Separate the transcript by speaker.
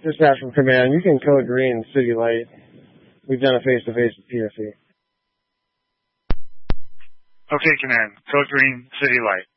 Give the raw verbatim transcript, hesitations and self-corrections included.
Speaker 1: Dispatch from Command, you can code green City Light. We've done a face-to-face with P S E.
Speaker 2: Okay, Command. Code green City Light.